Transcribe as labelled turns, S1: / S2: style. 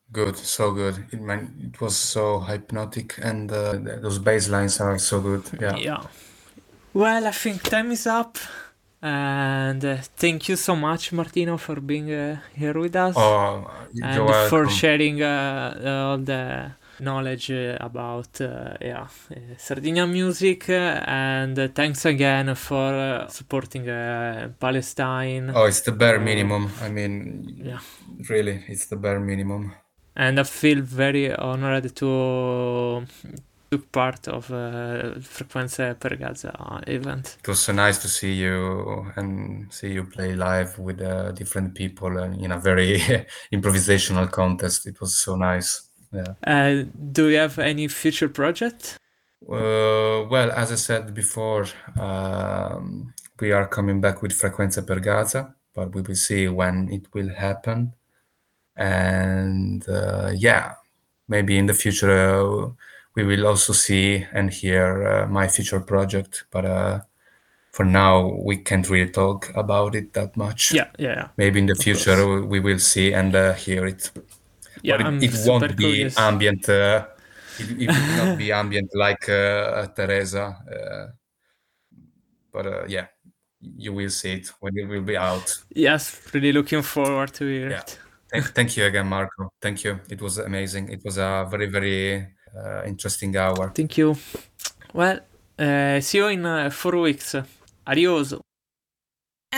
S1: Good, so good. It was so hypnotic, and those bass lines are so good. Yeah.
S2: Yeah. Well, I think time is up. And thank you so much, Martino, for being here with us
S1: Oh, you're
S2: and for
S1: welcome.
S2: sharing all the knowledge about Sardinian music. And thanks again for supporting Palestine.
S1: Oh, it's the bare
S2: Uh,
S1: minimum. I
S2: yeah.
S1: mean, really, it's the bare minimum.
S2: And I feel very honored to took part of Frequenze per Gaza event.
S1: It was so nice to see you and see you play live with different people and in a very improvisational contest. It was so nice. Yeah.
S2: Do you have any future project?
S1: Well, as I said before, we are coming back with Frequenza per Gaza, but we will see when it will happen. And yeah, maybe in the future we will also see and hear my future project. But for now, we can't really talk about it that much.
S2: Yeah,
S1: Maybe in the
S2: of course.
S1: future we will see and hear it,
S2: Yeah,
S1: but
S2: I'm
S1: it
S2: super
S1: won't be
S2: curious.
S1: ambient. It will not be ambient like Teresa. But yeah, you will see it when it will be out.
S2: Yes, really looking forward to hear
S1: Yeah.
S2: it.
S1: Thank you again, Marco. Thank you. It was amazing. It was a very, very interesting hour.
S2: Thank you. Well, see you in 4 weeks. Adios.